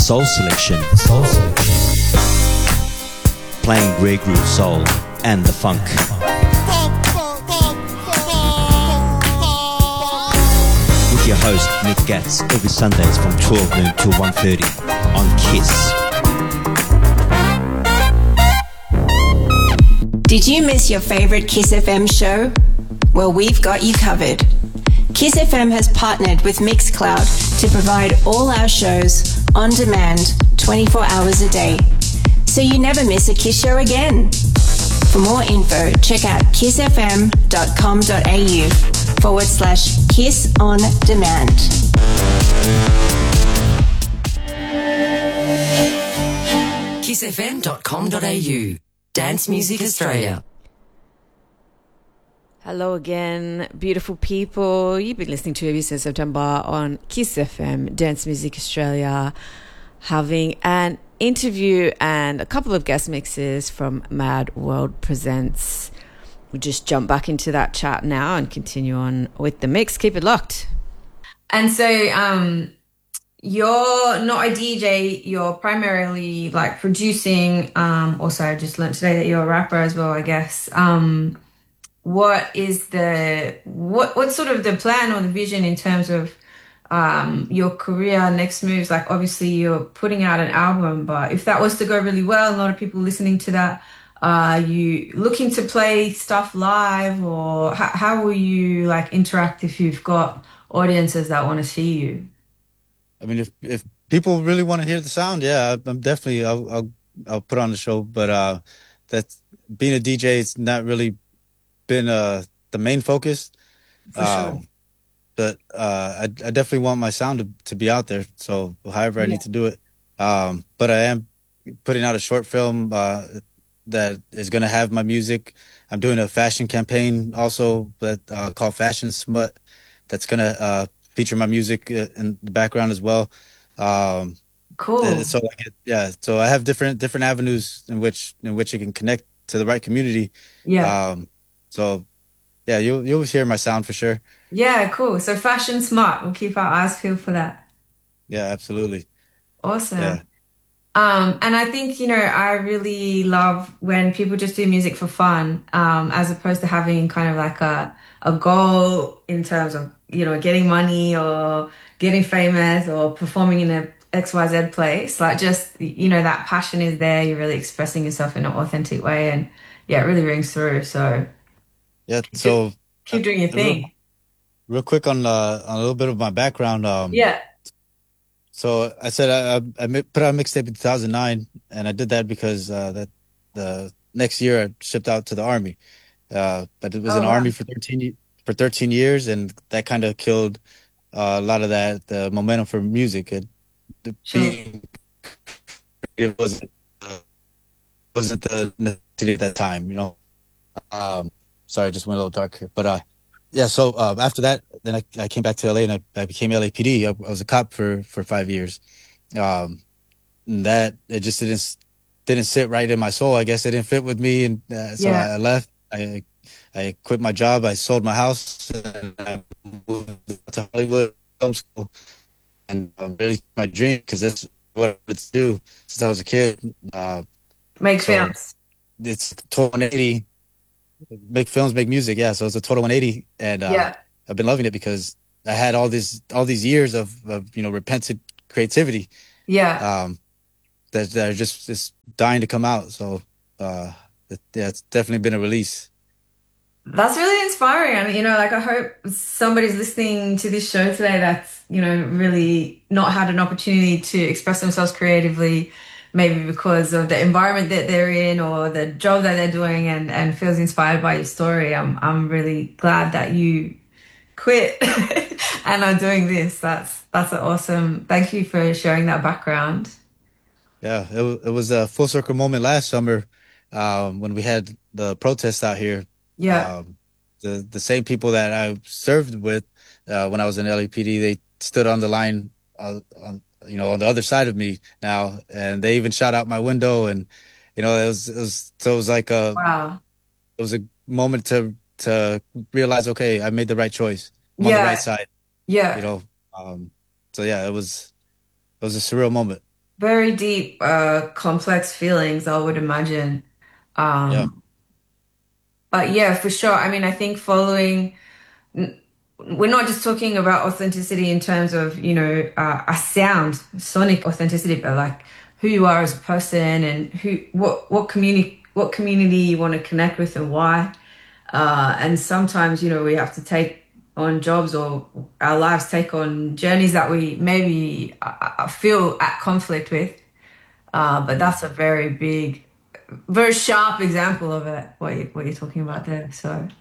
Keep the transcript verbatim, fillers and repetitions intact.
Soul Selection. Soul Selection. Playing rare groove soul and the funk. With your host Nick Gatz every Sundays from twelve noon to one thirty on KISS. Did you miss your favorite KISS F M show? Well, we've got you covered. KISS F M has partnered with Mixcloud to provide all our shows on demand twenty-four hours a day, so you never miss a KISS show again. For more info, check out kissfm.com.au forward slash KISS on demand. kissfm dot com dot a u. Dance Music Australia. Hello again, beautiful people. You've been listening to Abuse in September on KISS F M, Dance Music Australia, having an interview and a couple of guest mixes from Mad World Presents. We'll just jump back into that chat now and continue on with the mix. Keep it locked. And so um, you're not a D J, you're primarily like producing. Um, also, I just learned today that you're a rapper as well, I guess. Um, what is the, what what's sort of the plan or the vision in terms of um, your career, next moves? Like obviously you're putting out an album, but if that was to go really well, a lot of people listening to that, are you looking to play stuff live, or how, how will you like interact if you've got audiences that want to see you? I mean, if if people really want to hear the sound, yeah, I'm definitely I'll I'll, I'll put on the show. But uh, that's being a D J is not really been uh the main focus. For sure. Um, but uh, I I definitely want my sound to, to be out there. So however I Yeah. need to do it. Um, but I am putting out a short film uh, that is going to have my music. I'm doing a fashion campaign also that uh, called Fashion Smut. That's going to uh, feature my music in the background as well. Um, Cool. So I get, yeah, so I have different different avenues in which in which it can connect to the right community. Yeah. Um, so yeah, you'll you'll hear my sound for sure. Yeah, cool. So Fashion Smart, we'll keep our eyes peeled for that. Yeah, absolutely. Awesome. Yeah. Um, and I think, you know, I really love when people just do music for fun, um, as opposed to having kind of like a, a goal in terms of, you know, getting money or getting famous or performing in a X Y Z place. Like just, you know, that passion is there. You're really expressing yourself in an authentic way. And yeah, it really rings through. So Yeah. So keep doing your real, thing. real quick on uh, on a little bit of my background. Um, Yeah. So I said I, I, I mi- put out a mixtape in two thousand nine, and I did that because uh, that the next year I shipped out to the army. Uh, but it was Oh, in the wow. army for thirteen ye- for thirteen years, and that kind of killed uh, a lot of that the momentum for music. It the Sure. being it wasn't uh, wasn't the necessity at that time, you know. Um, sorry, I just went a little dark here, but uh, yeah. So uh, after that, then I, I came back to L A and I, I became L A P D. I, I was a cop for for five years. Um, and that it just didn't s- didn't sit right in my soul. I guess it didn't fit with me, and uh, so Yeah. I, I left. I I quit my job. I sold my house and I moved to Hollywood film school, and um, really my dream because that's what it's do since I was a kid. Uh, Make so films. it's total one eighty. Make films, make music. Yeah, so it's a total one eighty, and uh, Yeah. I've been loving it because I had all these all these years of, of you know repentant creativity Yeah. um, that that are just just dying to come out. So uh, it, yeah, it's definitely been a release. That's really inspiring. And, you know, like I hope somebody's listening to this show today that's, you know, really not had an opportunity to express themselves creatively, maybe because of the environment that they're in or the job that they're doing, and, and feels inspired by your story. I'm, I'm really glad that you quit and are doing this. That's, that's awesome. Thank you for sharing that background. Yeah, it, wa- it was a full circle moment last summer um, when we had the protests out here. Yeah. Um, the the same people that I served with uh, when I was in L A P D, they stood on the line, uh, on you know, on the other side of me now, and they even shot out my window, and you know, it was it was so it was like a Wow. it was a moment to to realize, okay, I made the right choice. I'm on the Yeah. right side, Yeah. you know. Um, so yeah, it was it was a surreal moment. very deep, uh, complex feelings, I would imagine. Um, Yeah. but yeah, for sure. I mean, I think following, we're not just talking about authenticity in terms of, you know, uh, a sound, sonic authenticity, but like who you are as a person and who, what, what community, what community you want to connect with and why. Uh, and sometimes, you know, we have to take on jobs or our lives take on journeys that we maybe uh, feel at conflict with. Uh, but that's a very big, very sharp example of it, what, you, what you're talking about there. So